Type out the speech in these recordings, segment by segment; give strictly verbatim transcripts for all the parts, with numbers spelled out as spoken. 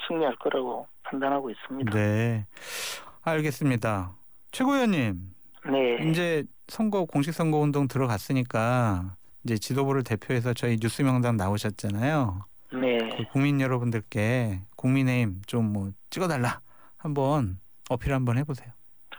승리할 거라고 판단하고 있습니다. 네, 알겠습니다. 최고위원님, 네. 이제 선거 공식 선거 운동 들어갔으니까 이제 지도부를 대표해서 저희 뉴스 명단 나오셨잖아요. 네. 그 국민 여러분들께 국민의힘 좀 뭐 찍어달라 한번 어필 한번 해보세요.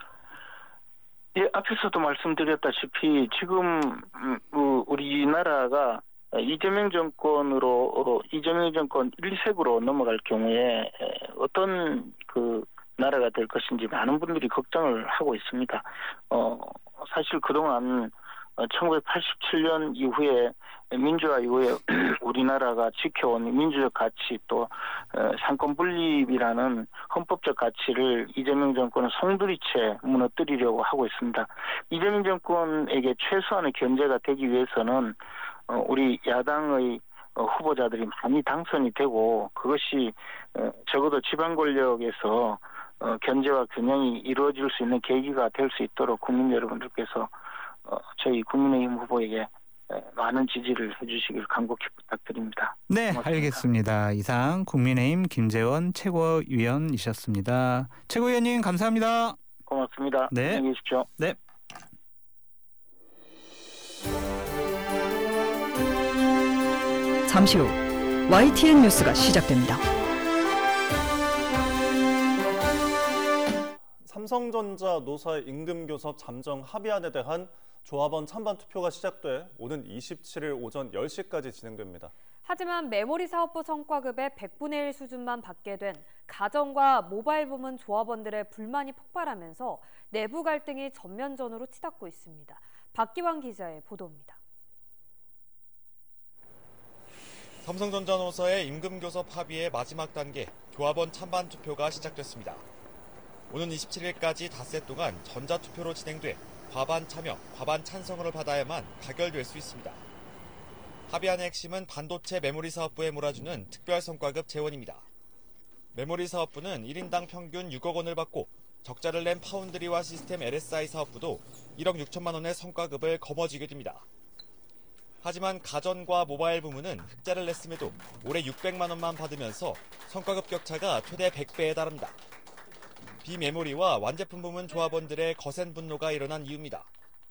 예, 앞에서도 말씀드렸다시피 지금 음, 어, 우리나라가 이재명 정권으로 어, 이재명 정권 일색으로 넘어갈 경우에 에, 어떤 그 나라가 될 것인지 많은 분들이 걱정을 하고 있습니다. 어, 사실 그동안 천구백팔십칠 년 이후에 민주화 이후에 우리나라가 지켜온 민주적 가치 또 상권 분립이라는 헌법적 가치를 이재명 정권은 송두리째 무너뜨리려고 하고 있습니다. 이재명 정권에게 최소한의 견제가 되기 위해서는 우리 야당의 후보자들이 많이 당선이 되고 그것이 적어도 지방 권력에서 견제와 균형이 이루어질 수 있는 계기가 될 수 있도록 국민 여러분들께서 저희 국민의힘 후보에게 많은 지지를 해주시길 간곡히 부탁드립니다. 네, 고맙습니다. 알겠습니다. 이상 국민의힘 김재원 최고위원이셨습니다. 최고위원님 감사합니다. 고맙습니다. 네. 안녕히 계십시오. 네. 잠시 후 와이티엔 뉴스가 시작됩니다. 삼성전자 노사의 임금교섭 잠정 합의안에 대한 조합원 찬반 투표가 시작돼 오는 이십칠 일 오전 열 시까지 진행됩니다. 하지만 메모리 사업부 성과급의 백분의 일 수준만 받게 된 가전과 모바일 부문 조합원들의 불만이 폭발하면서 내부 갈등이 전면전으로 치닫고 있습니다. 박기환 기자의 보도입니다. 삼성전자 노사의 임금교섭 합의의 마지막 단계 조합원 찬반 투표가 시작됐습니다. 오는 이십칠 일까지 닷새 동안 전자투표로 진행돼 과반 참여, 과반 찬성을 받아야만 가결될 수 있습니다. 합의안의 핵심은 반도체 메모리 사업부에 몰아주는 특별 성과급 재원입니다. 메모리 사업부는 일 인당 평균 육억 원을 받고 적자를 낸 파운드리와 시스템 엘에스아이 사업부도 일억 육천만 원의 성과급을 거머쥐게 됩니다. 하지만 가전과 모바일 부문은 흑자를 냈음에도 올해 육백만 원만 받으면서 성과급 격차가 최대 백 배에 달합니다. 비메모리와 완제품 부문 조합원들의 거센 분노가 일어난 이유입니다.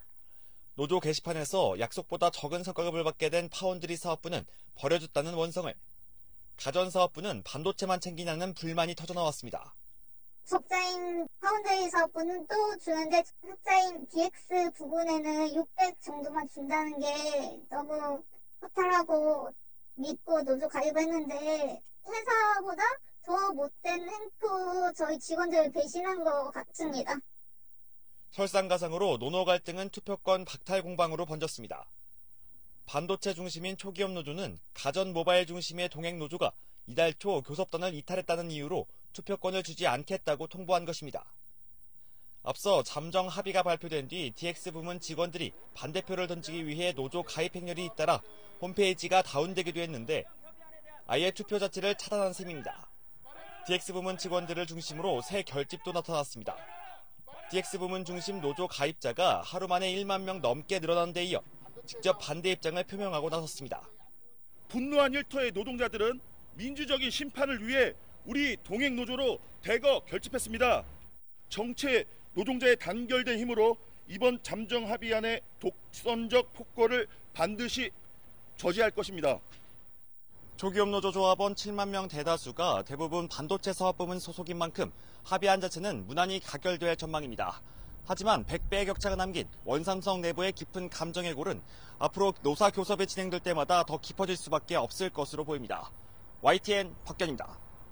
노조 게시판에서 약속보다 적은 성과급을 받게 된 파운드리 사업부는 버려줬다는 원성을, 가전 사업부는 반도체만 챙기냐는 불만이 터져나왔습니다. 적자인 파운드리 사업부는 또 주는데 흑자인 디엑스 부분에는 육백 정도만 준다는 게 너무 허탈하고 믿고 노조 가입했는데 회사보다 더 못된 행포 저희 직원들을 배신한 것 같습니다. 설상가상으로 노노 갈등은 투표권 박탈 공방으로 번졌습니다. 반도체 중심인 초기업 노조는 가전 모바일 중심의 동행 노조가 이달 초 교섭단을 이탈했다는 이유로 투표권을 주지 않겠다고 통보한 것입니다. 앞서 잠정 합의가 발표된 뒤 디엑스 부문 직원들이 반대표를 던지기 위해 노조 가입 행렬이 잇따라 홈페이지가 다운되기도 했는데 아예 투표 자체를 차단한 셈입니다. 디엑스 부문 직원들을 중심으로 새 결집도 나타났습니다. 디엑스 부문 중심 노조 가입자가 하루 만에 일만 명 넘게 늘어난 데 이어 직접 반대 입장을 표명하고 나섰습니다. 분노한 일터의 노동자들은 민주적인 심판을 위해 우리 동행 노조로 대거 결집했습니다. 정체 노동자의 단결된 힘으로 이번 잠정 합의안의 독선적 폭거를 반드시 저지할 것입니다. 초기업 노조 조합원 칠만 명 대다수가 대부분 반도체 사업 부문 소속인 만큼 합의안 자체는 무난히 가결될 전망입니다. 하지만 백 배의 격차가 남긴 원삼성 내부의 깊은 감정의 골은 앞으로 노사 교섭이 진행될 때마다 더 깊어질 수밖에 없을 것으로 보입니다. 와이티엔 박견입니다.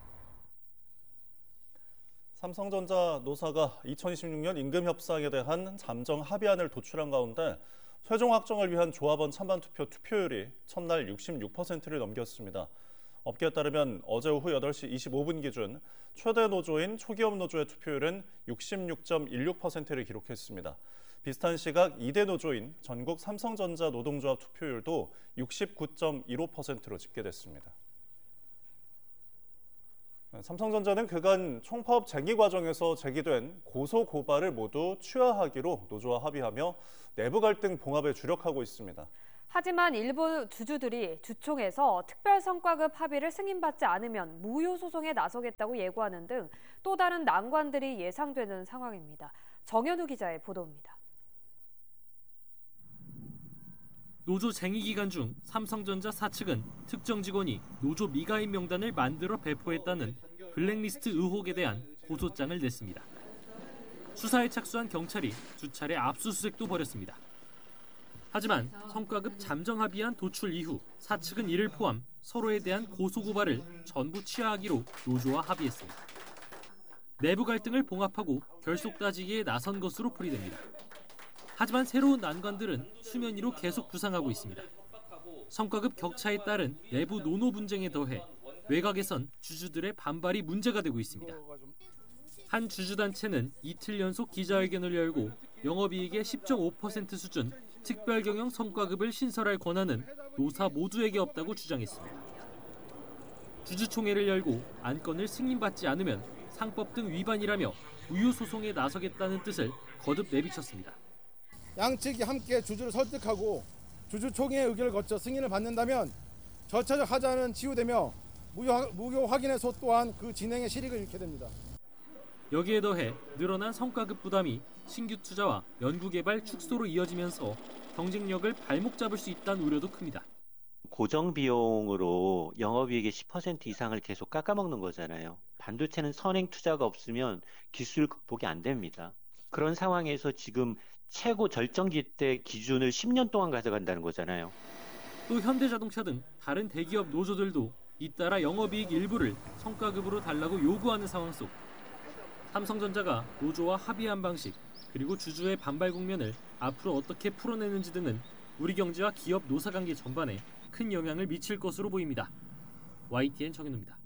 삼성전자 노사가 이천이십육 년 임금 협상에 대한 잠정 합의안을 도출한 가운데 최종 확정을 위한 조합원 찬반 투표 투표율이 첫날 육십육 퍼센트를 넘겼습니다. 업계에 따르면 어제 오후 여덟 시 이십오 분 기준 최대 노조인 초기업 노조의 투표율은 육십육 점 일육 퍼센트를 기록했습니다. 비슷한 시각 이 대 노조인 전국 삼성전자 노동조합 투표율도 육십구 점 일오 퍼센트로 집계됐습니다. 삼성전자는 그간 총파업 쟁의 과정에서 제기된 고소 고발을 모두 취하하기로 노조와 합의하며 내부 갈등 봉합에 주력하고 있습니다. 하지만 일부 주주들이 주총에서 특별성과급 합의를 승인받지 않으면 무효 소송에 나서겠다고 예고하는 등 또 다른 난관들이 예상되는 상황입니다. 정현우 기자의 보도입니다. 노조 쟁의 기간 중 삼성전자 사측은 특정 직원이 노조 미가입 명단을 만들어 배포했다는 블랙리스트 의혹에 대한 고소장을 냈습니다. 수사에 착수한 경찰이 수차례 압수수색도 벌였습니다. 하지만 성과급 잠정 합의안 도출 이후 사측은 이를 포함 서로에 대한 고소고발을 전부 취하하기로 노조와 합의했습니다. 내부 갈등을 봉합하고 결속 따지기에 나선 것으로 풀이됩니다. 하지만 새로운 난관들은 수면 위로 계속 부상하고 있습니다. 성과급 격차에 따른 내부 노노 분쟁에 더해 외곽에선 주주들의 반발이 문제가 되고 있습니다. 한 주주단체는 이틀 연속 기자회견을 열고 영업이익의 십 점 오 퍼센트 수준 특별경영 성과급을 신설할 권한은 노사 모두에게 없다고 주장했습니다. 주주총회를 열고 안건을 승인받지 않으면 상법 등 위반이라며 무효 소송에 나서겠다는 뜻을 거듭 내비쳤습니다. 양측이 함께 주주를 설득하고 주주총회의 의결을 거쳐 승인을 받는다면 절차적 하자는 치유되며 무효, 무효 확인의 소 또한 그 진행의 실익을 잃게 됩니다. 여기에 더해 늘어난 성과급 부담이 신규 투자와 연구개발 축소로 이어지면서 경쟁력을 발목 잡을 수 있다는 우려도 큽니다. 고정 비용으로 영업이익의 십 퍼센트 이상을 계속 깎아먹는 거잖아요. 반도체는 선행 투자가 없으면 기술 극복이 안 됩니다. 그런 상황에서 지금 최고 절정기 때 기준을 십 년 동안 가져간다는 거잖아요. 또 현대자동차 등 다른 대기업 노조들도 잇따라 영업이익 일부를 성과급으로 달라고 요구하는 상황 속 삼성전자가 노조와 합의한 방식 그리고 주주의 반발 국면을 앞으로 어떻게 풀어내는지 등은 우리 경제와 기업 노사관계 전반에 큰 영향을 미칠 것으로 보입니다. 와이티엔 정현우입니다.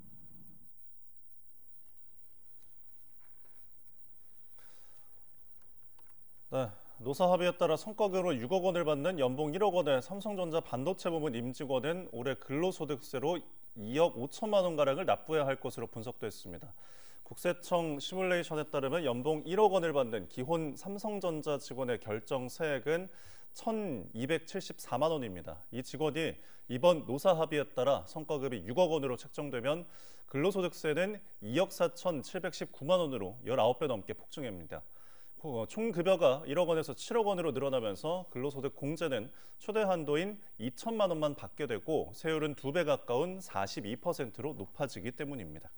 네, 노사 합의에 따라 성과급으로 육억 원을 받는 연봉 일억 원의 삼성전자 반도체 부문 임직원은 올해 근로소득세로 이억 오천만 원가량을 납부해야 할 것으로 분석됐습니다. 국세청 시뮬레이션에 따르면 연봉 일억 원을 받는 기혼 삼성전자 직원의 결정 세액은 천이백칠십사만 원입니다. 이 직원이 이번 노사 합의에 따라 성과급이 육억 원으로 책정되면 근로소득세는 이억 사천칠백십구만 원으로 열아홉 배 넘게 폭증합니다. 총 급여가 일억 원에서 칠억 원으로 늘어나면서 근로소득 공제는 최대 한도인 이천만 원만 받게 되고 세율은 두 배 가까운 사십이 퍼센트로 높아지기 때문입니다.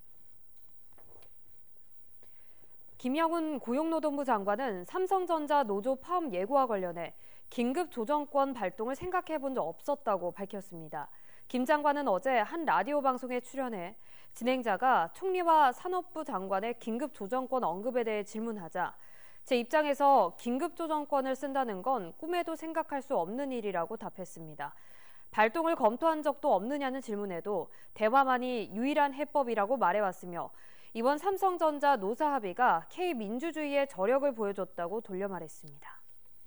김영훈 고용노동부 장관은 삼성전자 노조 파업 예고와 관련해 긴급 조정권 발동을 생각해 본 적 없었다고 밝혔습니다. 김 장관은 어제 한 라디오 방송에 출연해 진행자가 총리와 산업부 장관의 긴급 조정권 언급에 대해 질문하자 제 입장에서 긴급 조정권을 쓴다는 건 꿈에도 생각할 수 없는 일이라고 답했습니다. 발동을 검토한 적도 없느냐는 질문에도 대화만이 유일한 해법이라고 말해왔으며 이번 삼성전자 노사 합의가 K민주주의의 저력을 보여줬다고 돌려 말했습니다.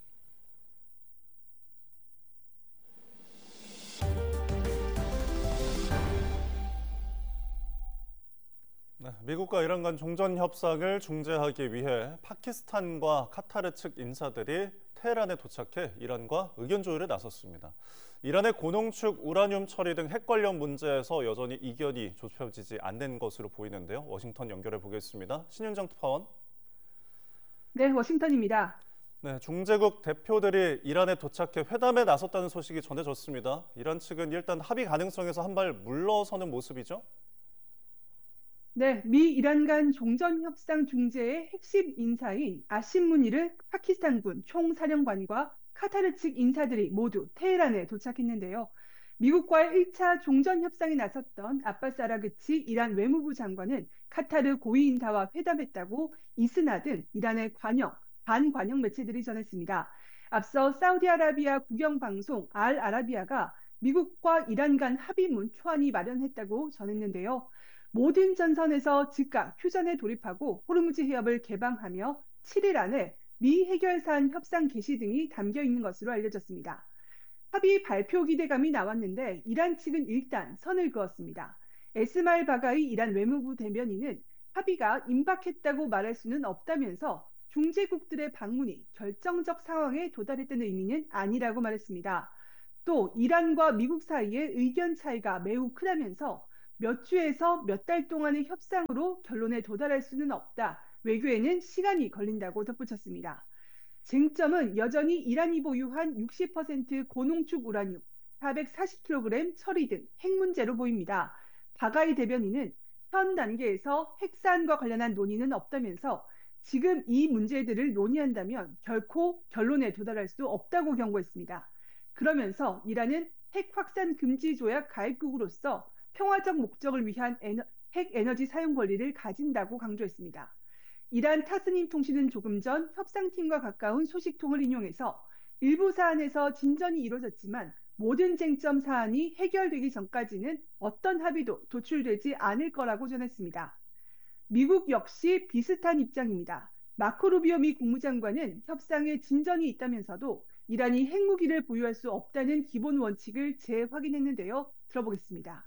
네, 미국과 이란 간 종전 협상을 중재하기 위해 파키스탄과 카타르 측 인사들이 테헤란에 도착해 이란과 의견 조율에 나섰습니다. 이란의 고농축 우라늄 처리 등 핵 관련 문제에서 여전히 이견이 좁혀지지 않는 것으로 보이는데요. 워싱턴 연결해 보겠습니다. 신윤정 특파원. 네, 워싱턴입니다. 네, 중재국 대표들이 이란에 도착해 회담에 나섰다는 소식이 전해졌습니다. 이란 측은 일단 합의 가능성에서 한 발 물러서는 모습이죠? 네, 미 이란 간 종전 협상 중재의 핵심 인사인 아심 무니르 파키스탄군 총사령관과 카타르 측 인사들이 모두 테헤란에 도착했는데요. 미국과의 일 차 종전 협상에 나섰던 아바스 아라그치 이란 외무부 장관은 카타르 고위 인사와 회담했다고 이스나 등 이란의 관영, 반관영 매체들이 전했습니다. 앞서 사우디아라비아 국영방송 알 아라비아가 미국과 이란 간 합의문 초안이 마련했다고 전했는데요. 모든 전선에서 즉각 휴전에 돌입하고 호르무즈 해협을 개방하며 칠 일 안에 미 해결사안 협상 개시 등이 담겨 있는 것으로 알려졌습니다. 합의 발표 기대감이 나왔는데 이란 측은 일단 선을 그었습니다. 에스마일 바가이 이란 외무부 대변인은 합의가 임박했다고 말할 수는 없다면서 중재국들의 방문이 결정적 상황에 도달했다는 의미는 아니라고 말했습니다. 또 이란과 미국 사이의 의견 차이가 매우 크다면서 몇 주에서 몇 달 동안의 협상으로 결론에 도달할 수는 없다. 외교에는 시간이 걸린다고 덧붙였습니다. 쟁점은 여전히 이란이 보유한 육십 퍼센트 고농축 우라늄, 사백사십 킬로그램 처리 등 핵 문제로 보입니다. 바가이 대변인은 현 단계에서 핵사안과 관련한 논의는 없다면서 지금 이 문제들을 논의한다면 결코 결론에 도달할 수 없다고 경고했습니다. 그러면서 이란은 핵 확산 금지 조약 가입국으로서 평화적 목적을 위한 에너, 핵 에너지 사용 권리를 가진다고 강조했습니다. 이란 타스님 통신은 조금 전 협상팀과 가까운 소식통을 인용해서 일부 사안에서 진전이 이루어졌지만 모든 쟁점 사안이 해결되기 전까지는 어떤 합의도 도출되지 않을 거라고 전했습니다. 미국 역시 비슷한 입장입니다. 마코 루비오 미 국무장관은 협상에 진전이 있다면서도 이란이 핵무기를 보유할 수 없다는 기본 원칙을 재확인했는데요. 들어보겠습니다.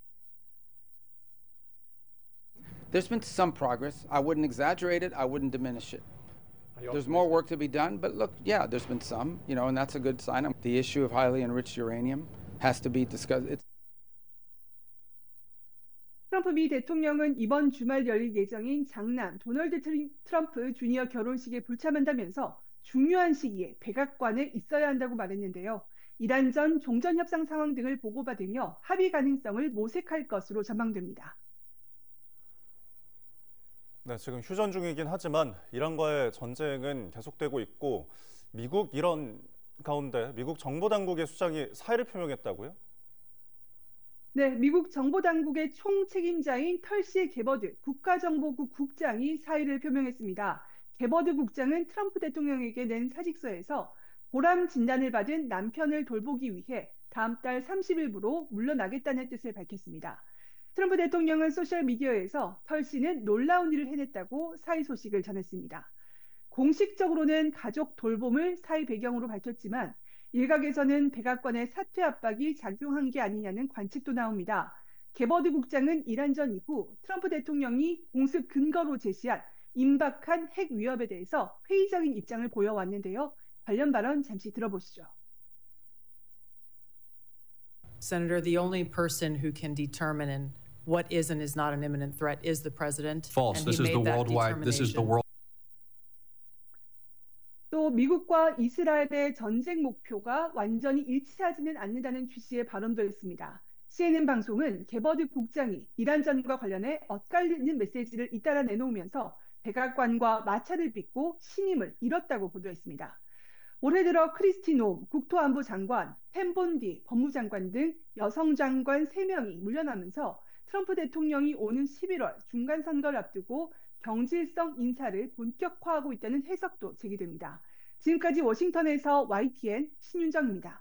There's been some progress. I wouldn't exaggerate it. I wouldn't diminish it. There's more work to be done, but look, yeah, there's been some, you know, and that's a good sign. The issue of highly enriched uranium has to be discussed. It's 트럼프 미 대통령은 이번 주말 열릴 예정인 장남 도널드 트럼프 주니어 결혼식에 불참한다면서 중요한 시기에 백악관에 있어야 한다고 말했는데요. 이란 전 종전 협상 상황 등을 보고받으며 합의 가능성을 모색할 것으로 전망됩니다. 네, 지금 휴전 중이긴 하지만 이란과의 전쟁은 계속되고 있고 미국 이런 가운데 미국 정보당국의 수장이 사의를 표명했다고요? 네, 미국 정보당국의 총책임자인 털시 게버드 국가정보국 국장이 사의를 표명했습니다. 게버드 국장은 트럼프 대통령에게 낸 사직서에서 보람 진단을 받은 남편을 돌보기 위해 다음 달 삼십 일부로 물러나겠다는 뜻을 밝혔습니다. 트럼프 대통령은 소셜미디어에서 털씨는 놀라운 일을 해냈다고 사의 소식을 전했습니다. 공식적으로는 가족 돌봄을 사의 배경으로 밝혔지만 일각에서는 백악관의 사퇴 압박이 작용한 게 아니냐는 관측도 나옵니다. 게버드 국장은 이란 전 이후 트럼프 대통령이 공습 근거로 제시한 임박한 핵 위협에 대해서 회의적인 입장을 보여왔는데요. 관련 발언 잠시 들어보시죠. Senator, the only person who can determine what is and is not an imminent threat is the president. False. This is the worldwide. This is the world. 또 미국과 이스라엘의 전쟁 목표가 완전히 일치하지는 않는다는 취지의 발언도 했습니다. 씨엔엔 방송은 게버드 국장이 이란전과 관련해 엇갈리는 메시지를 잇따라 내놓으면서 백악관과 마찰을 빚고 신임을 잃었다고 보도했습니다. 올해 들어 크리스티 놈 국토안보 장관, 펜 본디 법무장관 등 여성 장관 세 명이 물러나면서 트럼프 대통령이 오는 십일월 중간선거를 앞두고 경질성 인사를 본격화하고 있다는 해석도 제기됩니다. 지금까지 워싱턴에서 와이티엔 신윤정입니다.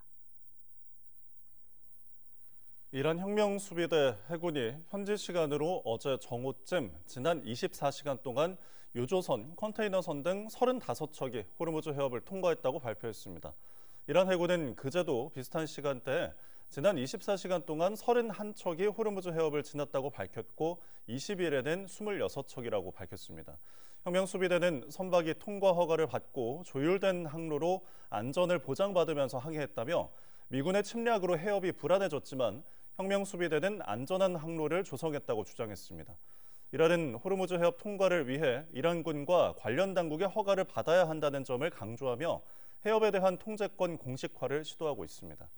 이란 혁명수비대 해군이 현지 시간으로 어제 정오쯤 지난 이십사 시간 동안 유조선, 컨테이너선 등 서른다섯 척이 호르무즈 해협을 통과했다고 발표했습니다. 이란 해군은 그제도 비슷한 시간대에 지난 이십사 시간 동안 서른한 척이 호르무즈 해협을 지났다고 밝혔고 이십 일에는 이십육 척이라고 밝혔습니다. 혁명수비대는 선박이 통과 허가를 받고 조율된 항로로 안전을 보장받으면서 항해했다며 미군의 침략으로 해협이 불안해졌지만 혁명수비대는 안전한 항로를 조성했다고 주장했습니다. 이란은 호르무즈 해협 통과를 위해 이란군과 관련 당국의 허가를 받아야 한다는 점을 강조하며 해협에 대한 통제권 공식화를 시도하고 있습니다.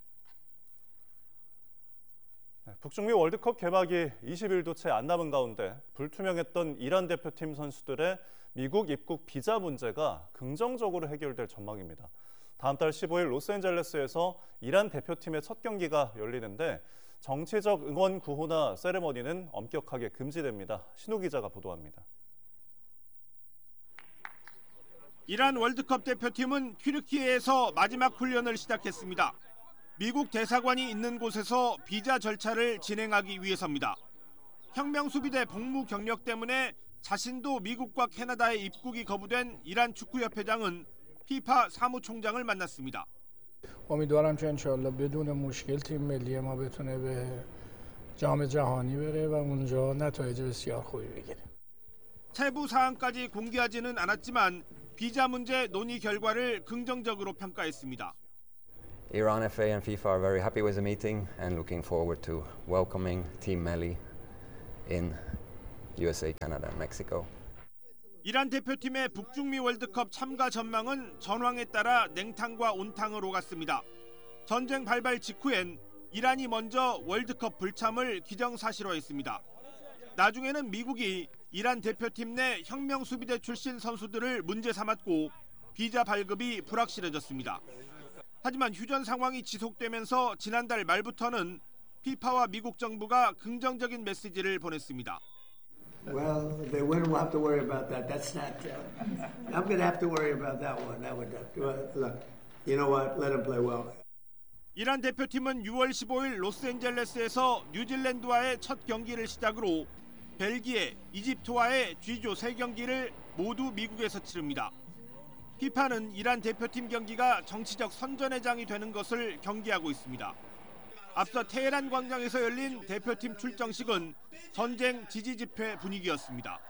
북중미 월드컵 개막이 이십 일도 채 안 남은 가운데 불투명했던 이란 대표팀 선수들의 미국 입국 비자 문제가 긍정적으로 해결될 전망입니다. 다음 달 십오 일 로스앤젤레스에서 이란 대표팀의 첫 경기가 열리는데 정치적 응원 구호나 세레머니는 엄격하게 금지됩니다. 신우 기자가 보도합니다. 이란 월드컵 대표팀은 튀르키예에서 마지막 훈련을 시작했습니다. 미국 대사관이 있는 곳에서 비자 절차를 진행하기 위해서입니다. 혁명수비대 복무 경력 때문에 자신도 미국과 캐나다에 입국이 거부된 이란 축구협회장은 피파 사무총장을 만났습니다. امیدوارم که انشالله بدون مشکل تیم ملی ما بتونه به جام جهانی بره و اونجا نتایج بسیار خوبی بگیره. 세부 사항까지 공개하지는 않았지만 비자 문제 논의 결과를 긍정적으로 평가했습니다. Iran F A and FIFA are very happy with the meeting and looking forward to welcoming Team Melli in U S A, Canada, and Mexico. 이란 대표팀의 북중미 월드컵 참가 전망은 전황에 따라 냉탕과 온탕으로 갔습니다. 전쟁 발발 직후엔 이란이 먼저 월드컵 불참을 기정사실화했습니다. 나중에는 미국이 이란 대표팀 내 혁명수비대 출신 선수들을 문제 삼았고 비자 발급이 불확실해졌습니다. 하지만 휴전 상황이 지속되면서 지난달 말부터는 피파와 미국 정부가 긍정적인 메시지를 보냈습니다. Well, if they win, we'll have to worry about that. That's not. Uh, I'm going to have to worry about that one. That would. Uh, look, you know what? Let them play well. 이란 대표팀은 유월 십오일 로스앤젤레스에서 뉴질랜드와의 첫 경기를 시작으로 벨기에, 이집트와의 G조 세 경기를 모두 미국에서 치릅니다. 피파는 이란 대표팀 경기가 정치적 선전회장이 되는 것을 경계하고 있습니다. 앞서 테헤란 광장에서 열린 대표팀 출정식은 전쟁 지지 집회 분위기였습니다.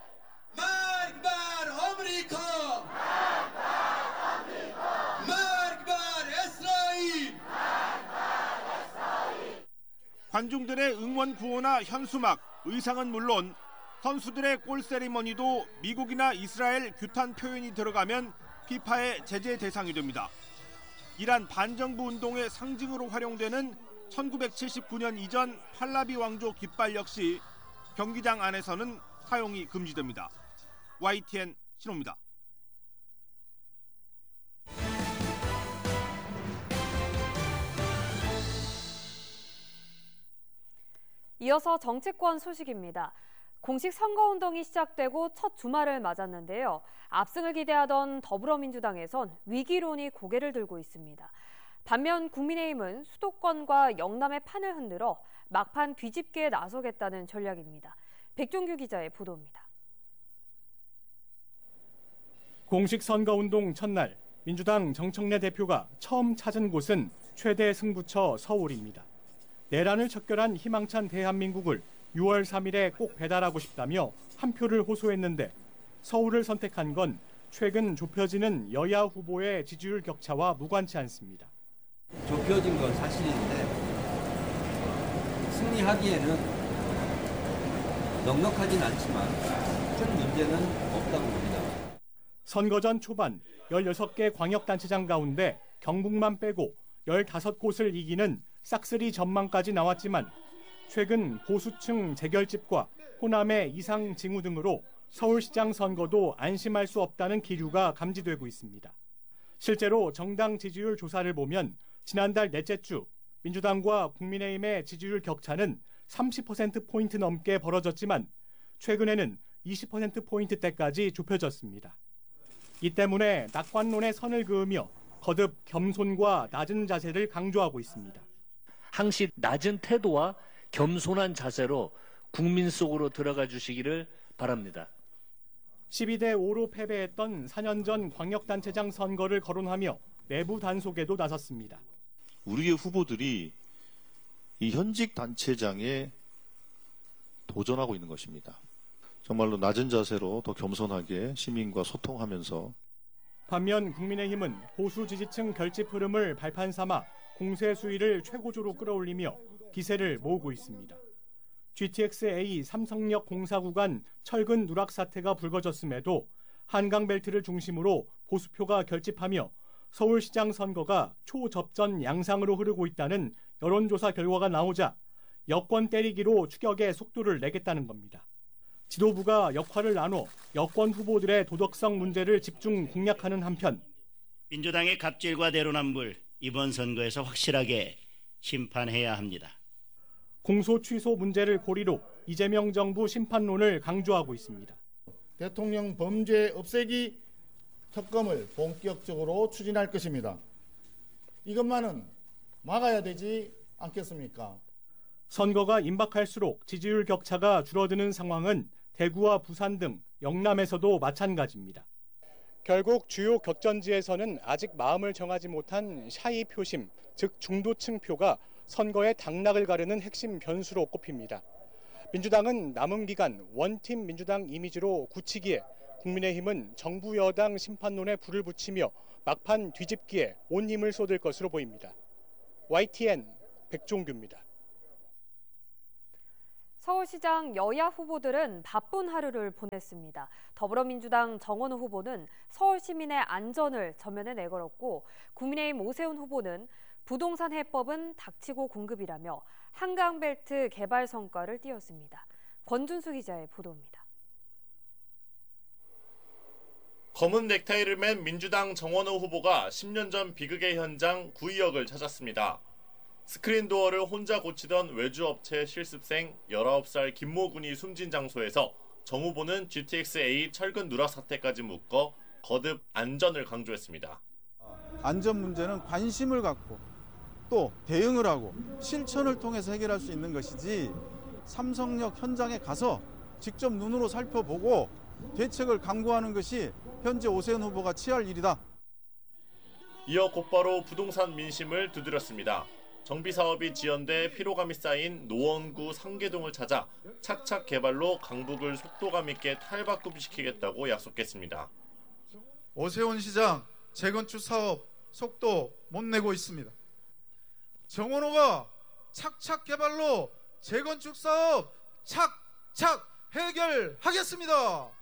관중들의 응원 구호나 현수막, 의상은 물론 선수들의 골 세리머니도 미국이나 이스라엘 규탄 표현이 들어가면 피파의 제재 대상이 됩니다. 이란 반정부 운동의 상징으로 활용되는 천구백칠십구년 이전 팔라비 왕조 깃발 역시 경기장 안에서는 사용이 금지됩니다. 와이티엔 신호입니다. 이어서 정치권 소식입니다. 공식 선거운동이 시작되고 첫 주말을 맞았는데요. 압승을 기대하던 더불어민주당에선 위기론이 고개를 들고 있습니다. 반면 국민의힘은 수도권과 영남의 판을 흔들어 막판 뒤집기에 나서겠다는 전략입니다. 백종규 기자의 보도입니다. 공식 선거운동 첫날 민주당 정청래 대표가 처음 찾은 곳은 최대 승부처 서울입니다. 내란을 척결한 희망찬 대한민국을 유월 삼일에 꼭 배달하고 싶다며 한 표를 호소했는데 서울을 선택한 건 최근 좁혀지는 여야 후보의 지지율 격차와 무관치 않습니다. 좁혀진 건 사실인데 승리하기에는 넉넉하진 않지만 큰 문제는 없다고 봅니다. 선거 전 초반 열여섯 개 광역단체장 가운데 경북만 빼고 열다섯 곳을 이기는 싹쓸이 전망까지 나왔지만 최근 보수층 재결집과 호남의 이상 징후 등으로 서울시장 선거도 안심할 수 없다는 기류가 감지되고 있습니다. 실제로 정당 지지율 조사를 보면 지난달 넷째 주 민주당과 국민의힘의 지지율 격차는 삼십 퍼센트포인트 넘게 벌어졌지만 최근에는 이십 퍼센트포인트대까지 좁혀졌습니다. 이 때문에 낙관론의 선을 그으며 거듭 겸손과 낮은 자세를 강조하고 있습니다. 항시 낮은 태도와 겸손한 자세로 국민 속으로 들어가 주시기를 바랍니다. 십이 대 오로 패배했던 사 년 전 광역단체장 선거를 거론하며 내부 단속에도 나섰습니다. 우리의 후보들이 이 현직 단체장에 도전하고 있는 것입니다. 정말로 낮은 자세로 더 겸손하게 시민과 소통하면서. 반면 국민의힘은 보수 지지층 결집 흐름을 발판 삼아 공세 수위를 최고조로 끌어올리며 기세를 모으고 있습니다. 지티엑스에이 삼성역 공사 구간 철근 누락 사태가 불거졌음에도 한강벨트를 중심으로 보수표가 결집하며 서울시장 선거가 초접전 양상으로 흐르고 있다는 여론조사 결과가 나오자 여권 때리기로 추격에 속도를 내겠다는 겁니다. 지도부가 역할을 나눠 여권 후보들의 도덕성 문제를 집중 공략하는 한편 민주당의 갑질과 내로남불 이번 선거에서 확실하게 심판해야 합니다. 공소 취소 문제를 고리로 이재명 정부 심판론을 강조하고 있습니다. 대통령 범죄 없애기 특검을 본격적으로 추진할 것입니다. 이것만은 막아야 되지 않겠습니까? 선거가 임박할수록 지지율 격차가 줄어드는 상황은 대구와 부산 등 영남에서도 마찬가지입니다. 결국 주요 격전지에서는 아직 마음을 정하지 못한 샤이 표심, 즉 중도층 표가 선거의 당락을 가르는 핵심 변수로 꼽힙니다. 민주당은 남은 기간 원팀 민주당 이미지로 굳히기에 국민의힘은 정부 여당 심판론에 불을 붙이며 막판 뒤집기에 온 힘을 쏟을 것으로 보입니다. 와이티엔 백종규입니다. 서울시장 여야 후보들은 바쁜 하루를 보냈습니다. 더불어민주당 정원호 후보는 서울 시민의 안전을 전면에 내걸었고 국민의힘 오세훈 후보는 부동산 해법은 닥치고 공급이라며 한강벨트 개발 성과를 띄웠습니다. 권준수 기자의 보도입니다. 검은 넥타이를 맨 민주당 정원호 후보가 십 년 전 비극의 현장 구의역을 찾았습니다. 스크린 도어를 혼자 고치던 외주업체 실습생 열아홉 살 김모 군이 숨진 장소에서 정 후보는 지티엑스에이 철근 누락 사태까지 묶어 거듭 안전을 강조했습니다. 안전 문제는 관심을 갖고 또 대응을 하고 실천을 통해서 해결할 수 있는 것이지 삼성역 현장에 가서 직접 눈으로 살펴보고 대책을 강구하는 것이 현재 오세훈 후보가 취할 일이다. 이어 곧바로 부동산 민심을 두드렸습니다. 정비사업이 지연돼 피로감이 쌓인 노원구 상계동을 찾아 착착 개발로 강북을 속도감 있게 탈바꿈시키겠다고 약속했습니다. 오세훈 시장 재건축 사업 속도 못 내고 있습니다. 정원호가 착착 개발로 재건축 사업 착착 해결하겠습니다.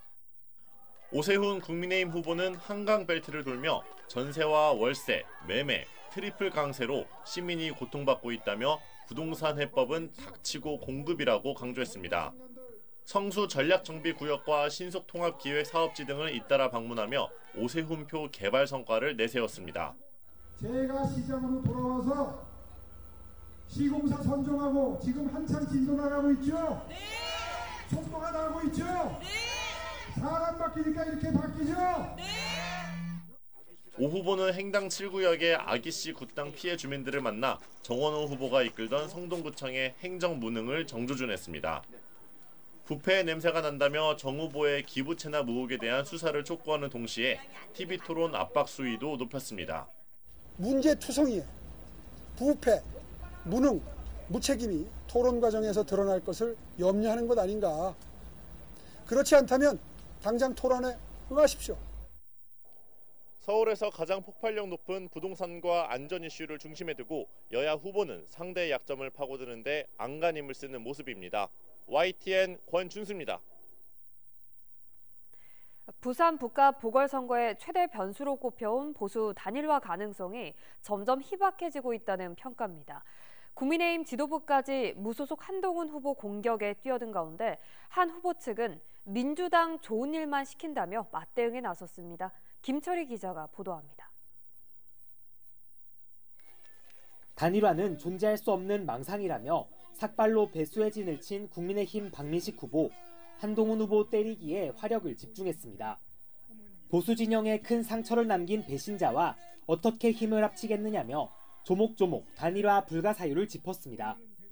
오세훈 국민의힘 후보는 한강벨트를 돌며 전세와 월세, 매매, 트리플 강세로 시민이 고통받고 있다며 부동산 해법은 닥치고 공급이라고 강조했습니다. 성수 전략정비구역과 신속통합기획 사업지 등을 잇따라 방문하며 오세훈표 개발 성과를 내세웠습니다. 제가 시장으로 돌아와서 시공사 선정하고 지금 한창 진도 나가고 있죠? 네. 속도가 나가고 있죠? 네. 사람 바뀌니까 이렇게 바뀌죠? 네. 오 후보는 행당 칠 구역의 아기씨 굿당 피해 주민들을 만나 정원호 후보가 이끌던 성동구청의 행정 무능을 정조준했습니다. 부패의 냄새가 난다며 정 후보의 기부 체납 의혹에 대한 수사를 촉구하는 동시에 티비 토론 압박 수위도 높였습니다. 문제투성이에 부패, 무능, 무책임이 토론 과정에서 드러날 것을 염려하는 것 아닌가. 그렇지 않다면 당장 토론에 응하십시오. 서울에서 가장 폭발력 높은 부동산과 안전 이슈를 중심에 두고 여야 후보는 상대의 약점을 파고드는데 안간힘을 쓰는 모습입니다. 와이티엔 권준수입니다. 부산 북갑 보궐선거의 최대 변수로 꼽혀온 보수 단일화 가능성이 점점 희박해지고 있다는 평가입니다. 국민의힘 지도부까지 무소속 한동훈 후보 공격에 뛰어든 가운데 한 후보 측은 민주당 좋은 일만 시킨다며 맞대응에 나섰습니다. 김철희 기자가 보도합니다. 단일화는 존재할 수 없는 망상이라며 삭발로 배수의 진을 친 국민의힘 박민식 후보, 한동훈 후보 때리기에 화력을 집중했습니다. 보수 진영에 큰 상처를 남긴 배신자와 어떻게 힘을 합치겠느냐며 조목조목 단일화 불가 사유를 짚었습니다.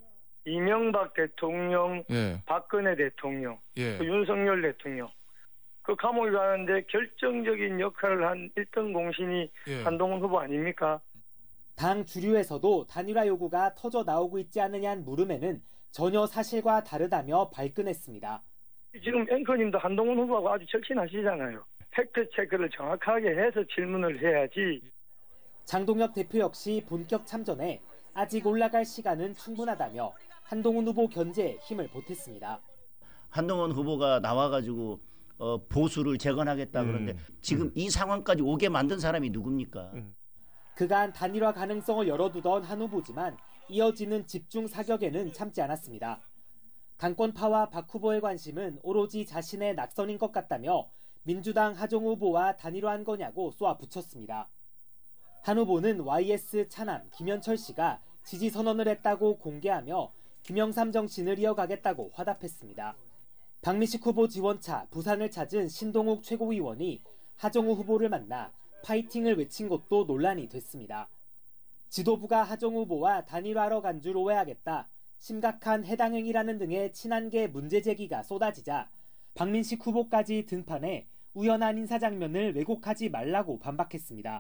이명박 대통령, 예. 박근혜 대통령, 예. 그 윤석열 대통령, 그 감옥에 가는데 결정적인 역할을 한 일 등 공신이 예. 한동훈 후보 아닙니까? 당 주류에서도 단일화 요구가 터져 나오고 있지 않느냐는 물음에는 전혀 사실과 다르다며 발끈했습니다. 지금 앵커님도 한동훈 후보하고 아주 절친하시잖아요. 팩트 체크를 정확하게 해서 질문을 해야지. 장동혁 대표 역시 본격 참전에 아직 올라갈 시간은 충분하다며 한동훈 후보 견제에 힘을 보탰습니다. 한동훈 후보가 나와가지고 어, 보수를 재건하겠다 그러는데 음. 지금 음. 이 상황까지 오게 만든 사람이 누굽니까? 음. 그간 단일화 가능성을 열어두던 한 후보지만 이어지는 집중 사격에는 참지 않았습니다. 당권파와 박 후보의 관심은 오로지 자신의 낙선인 것 같다며 민주당 하정 후보와 단일화한 거냐고 쏘아붙였습니다. 한 후보는 와이에스 차남 김현철 씨가 지지 선언을 했다고 공개하며 김영삼 정신을 이어가겠다고 화답했습니다. 박민식 후보 지원차 부산을 찾은 신동욱 최고위원이 하정우 후보를 만나 파이팅을 외친 것도 논란이 됐습니다. 지도부가 하정우 후보와 단일화하러 간 줄 오해하겠다, 심각한 해당 행위라는 등의 친한계 문제 제기가 쏟아지자 박민식 후보까지 등판해 우연한 인사 장면을 왜곡하지 말라고 반박했습니다.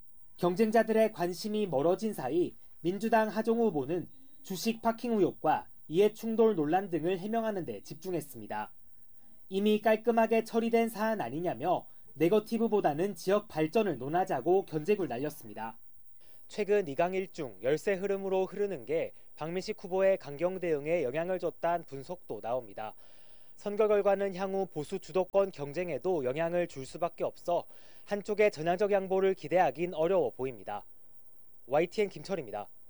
경쟁자들의 관심이 멀어진 사이 민주당 하정우 후보는 주식 파킹 의혹과 이해 충돌 논란 등을 해명하는 데 집중했습니다. 이미 깔끔하게 처리된 사안 아니냐며 네거티브보다는 지역 발전을 논하자고 견제구를 날렸습니다. 최근 이강일중 열세 흐름으로 흐르는 게 박민식 후보의 강경 대응에 영향을 줬다는 분석도 나옵니다. 선거 결과는 향후 보수 주도권 경쟁에도 영향을 줄 수밖에 없어 한쪽의 전향적 양보를 기대하긴 어려워 보입니다. 와이티엔 김철입니다.